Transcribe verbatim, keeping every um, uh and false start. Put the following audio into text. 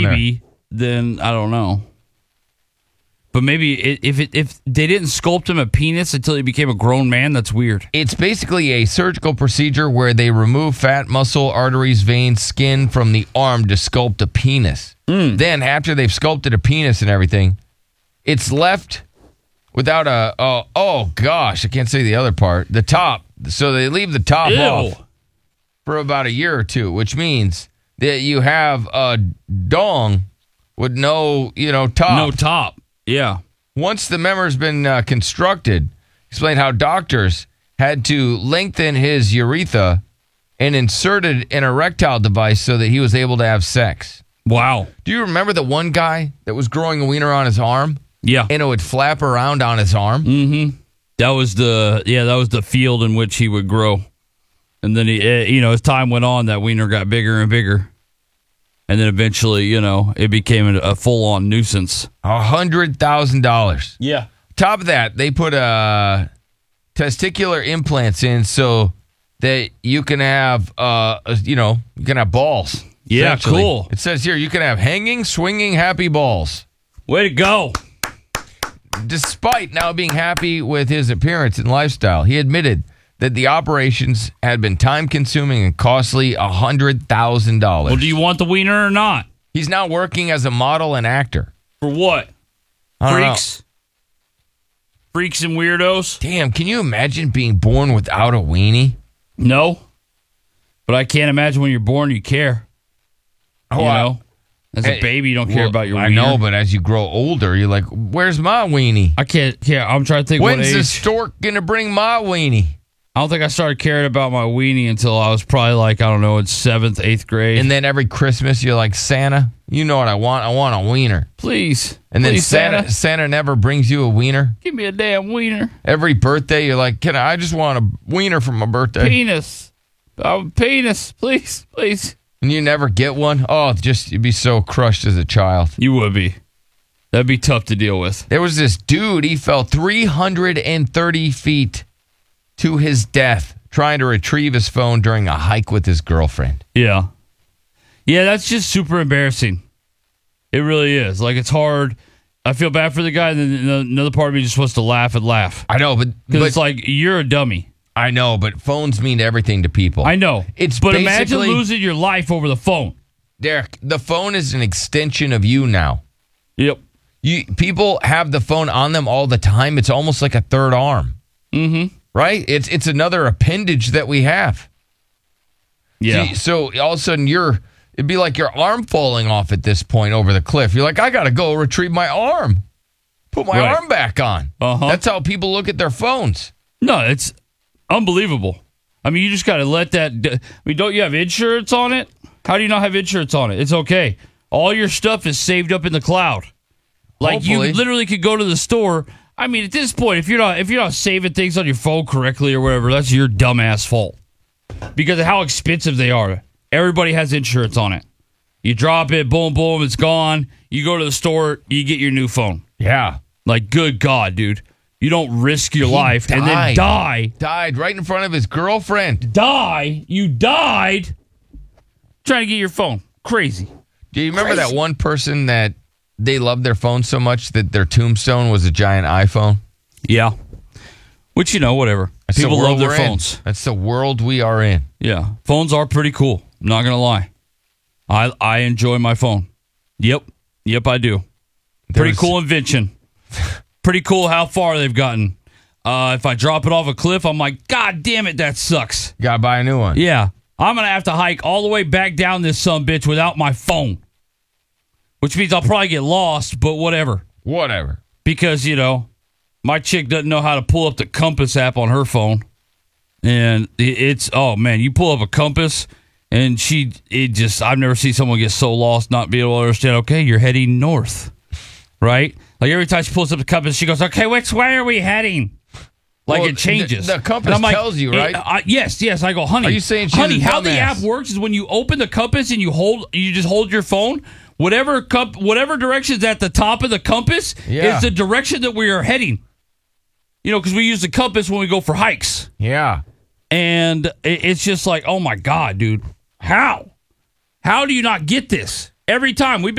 baby, then I don't know. But maybe if it, if they didn't sculpt him a penis until he became a grown man, that's weird. It's basically a surgical procedure where they remove fat, muscle, arteries, veins, skin from the arm to sculpt a penis. Mm. Then, after they've sculpted a penis and everything, it's left without a, oh, oh gosh, I can't say the other part, the top. So they leave the top Ew. off for about a year or two, which means that you have a dong with no, you know, top. No top. Yeah. Once the member's been uh, constructed, explain how doctors had to lengthen his urethra and inserted an erectile device so that he was able to have sex. Wow. Do you remember the one guy that was growing a wiener on his arm? Yeah. And it would flap around on his arm? Mm-hmm. That was the, yeah, that was the field in which he would grow. And then, he, uh, you know, as time went on, that wiener got bigger and bigger. And then eventually, you know, it became a, a full-on nuisance. A hundred thousand dollars. Yeah. Top of that, they put uh, testicular implants in so that you can have, uh, you know, you can have balls. Yeah, cool. It says here you can have hanging, swinging, happy balls. Way to go. Despite now being happy with his appearance and lifestyle, he admitted that the operations had been time-consuming and costly, one hundred thousand dollars. Well, do you want the wiener or not? He's now working as a model and actor. For what? I don't Freaks? Freaks and weirdos? Damn, can you imagine being born without a weenie? No. But I can't imagine when you're born you care. Oh, you I- know? As a Hey, baby, you don't care well, about your I wiener. know, but as you grow older, you're like, where's my weenie? I can't care. I'm trying to think what When's age. the stork going to bring my weenie? I don't think I started caring about my weenie until I was probably like, I don't know, in seventh, eighth grade. And then every Christmas, you're like, Santa, you know what I want? I want a wiener. Please. And then Please, Santa, Santa, Santa never brings you a wiener. give me a damn wiener. Every birthday, you're like, can I, I just want a wiener for my birthday. Penis. Oh, penis. Please, please. And you never get one? Oh, just, you'd be so crushed as a child. You would be. That'd be tough to deal with. There was this dude, he fell three hundred thirty feet to his death trying to retrieve his phone during a hike with his girlfriend. Yeah. Yeah, that's just super embarrassing. It really is. Like, it's hard. I feel bad for the guy, and then another part of me just wants to laugh and laugh. I know, but, Because but it's like, you're a dummy. I know, but phones mean everything to people. I know. It's But imagine basically- losing your life over the phone. Derek, the phone is an extension of you now. Yep. You people have the phone on them all the time. It's almost like a third arm. Mm-hmm. Right? It's it's another appendage that we have. Yeah. So, so all of a sudden you're it'd be like your arm falling off at this point over the cliff. You're like, I gotta go retrieve my arm. Put my Right. arm back on. Uh-huh. That's how people look at their phones. No, it's unbelievable. I mean, you just got to let that. I mean, don't you have insurance on it? How do you not have insurance on it? It's okay. All your stuff is saved up in the cloud. Like Hopefully. you literally could go to the store. I mean, at this point, if you're not if you're not saving things on your phone correctly or whatever, that's your dumbass fault. Because of how expensive they are. Everybody has insurance on it. You drop it, boom, boom, it's gone. You go to the store, you get your new phone. Yeah. Like, good God, dude. You don't risk your He life and then died. die. Died right in front of his girlfriend. Die? You died trying to get your phone. Crazy. Do you remember Crazy. that one person that they loved their phone so much that their tombstone was a giant iPhone? Yeah. Which, you know, whatever. That's the People world love their we're in. phones. That's the world we are in. Yeah. Phones are pretty cool. I'm not going to lie. I I enjoy my phone. Yep. Yep, I do. There Pretty was- cool invention. Pretty cool how far they've gotten. Uh, if I drop it off a cliff, I'm like, God damn it, that sucks. Gotta buy a new one. Yeah. I'm going to have to hike all the way back down this sumbitch without my phone. Which means I'll probably get lost, but whatever. Whatever. Because, you know, my chick doesn't know how to pull up the compass app on her phone. And it- it's, oh man, you pull up a compass and she, it just, I've never seen someone get so lost not be able to understand, okay, you're heading north, right? Like every time she pulls up the compass, she goes, okay, which way are we heading? Like Well, it changes. the- the compass And I'm like, tells you, it- right? I- yes, yes. I go, honey. Are you saying she's honey, a how the dumbass? app works is when you open the compass and you hold, you just hold your phone. Whatever comp, whatever direction's at the top of the compass Yeah. is the direction that we are heading. You know, because we use the compass when we go for hikes. Yeah. And it- it's just like, oh my God, dude. How? How do you not get this? Every time. We've been